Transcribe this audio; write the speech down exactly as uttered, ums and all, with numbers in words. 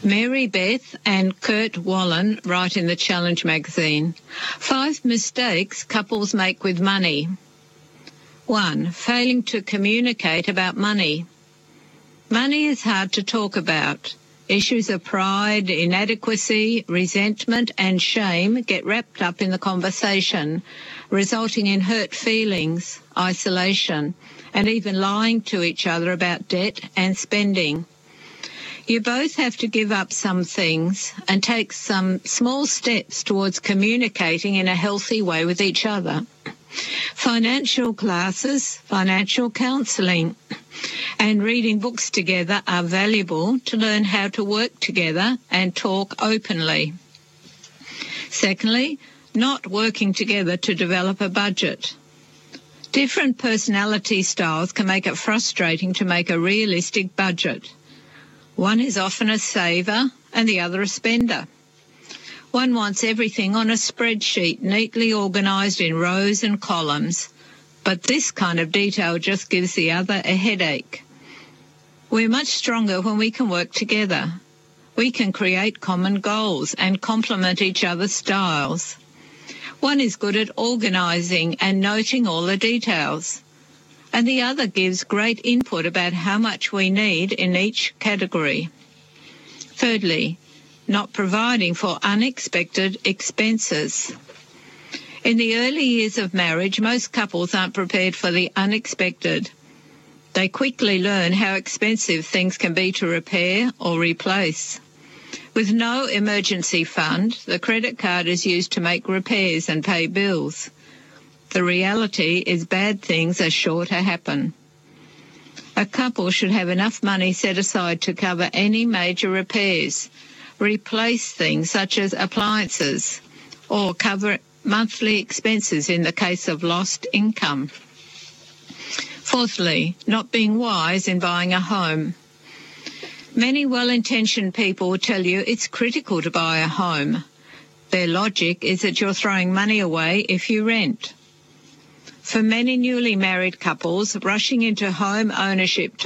Mary Beth and Kurt Wallen write in the Challenge magazine, five mistakes couples make with money. One, failing to communicate about money. Money is hard to talk about. Issues of pride, inadequacy, resentment and shame get wrapped up in the conversation, resulting in hurt feelings, isolation, and even lying to each other about debt and spending. You both have to give up some things and take some small steps towards communicating in a healthy way with each other. Financial classes, financial counselling, and reading books together are valuable to learn how to work together and talk openly. Secondly, not working together to develop a budget. Different personality styles can make it frustrating to make a realistic budget. One is often a saver and the other a spender. One wants everything on a spreadsheet, neatly organised in rows and columns, but this kind of detail just gives the other a headache. We're much stronger when we can work together. We can create common goals and complement each other's styles. One is good at organising and noting all the details, and the other gives great input about how much we need in each category. Thirdly, not providing for unexpected expenses. In the early years of marriage, most couples aren't prepared for the unexpected. They quickly learn how expensive things can be to repair or replace. With no emergency fund, the credit card is used to make repairs and pay bills. The reality is bad things are sure to happen. A couple should have enough money set aside to cover any major repairs, replace things such as appliances, or cover monthly expenses in the case of lost income. Fourthly, not being wise in buying a home. Many well-intentioned people will tell you it's critical to buy a home. Their logic is that you're throwing money away if you rent. For many newly married couples, rushing into home ownership